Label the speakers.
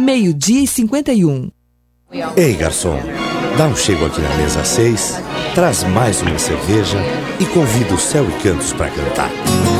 Speaker 1: meio-dia e 51.
Speaker 2: Ei, garçom, dá um chego aqui na mesa 6, traz mais uma cerveja e convida o Céu e Cantos para cantar.